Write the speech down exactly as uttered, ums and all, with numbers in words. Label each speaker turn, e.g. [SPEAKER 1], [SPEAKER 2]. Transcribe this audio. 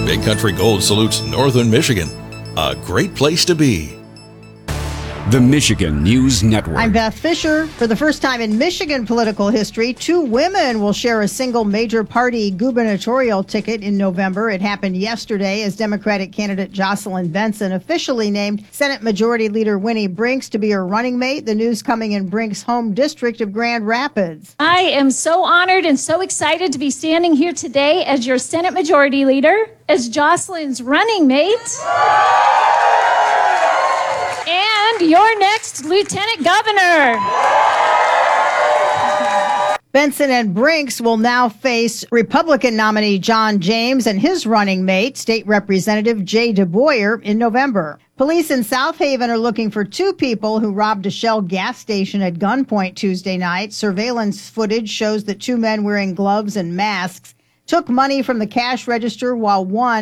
[SPEAKER 1] Big Country Gold salutes Northern Michigan. A great place to be.
[SPEAKER 2] The Michigan News Network.
[SPEAKER 3] I'm Beth Fisher. For the first time in Michigan political history, two women will share a single major party gubernatorial ticket in November. It happened yesterday as Democratic candidate Jocelyn Benson officially named Senate Majority Leader Winnie Brinks to be her running mate. The news coming in Brinks' home district of Grand Rapids.
[SPEAKER 4] I am so honored and so excited to be standing here today as your Senate Majority Leader, as Jocelyn's running mate. And your next Lieutenant Governor.
[SPEAKER 3] Benson and Brinks will now face Republican nominee John James and his running mate, State Representative Jay DeBoyer, in November. Police in South Haven are looking for two people who robbed a Shell gas station at gunpoint Tuesday night. Surveillance footage shows that two men wearing gloves and masks took money from the cash register while one